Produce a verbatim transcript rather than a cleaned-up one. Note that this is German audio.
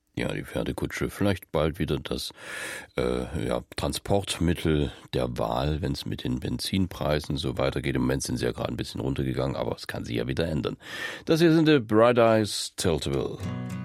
Ja, die Pferdekutsche, vielleicht bald wieder das äh, ja, Transportmittel der Wahl, wenn es mit den Benzinpreisen so weitergeht. Im Moment sind sie ja gerade ein bisschen runtergegangen, aber es kann sich ja wieder ändern. Das hier sind die Bright Eyes Tiltable.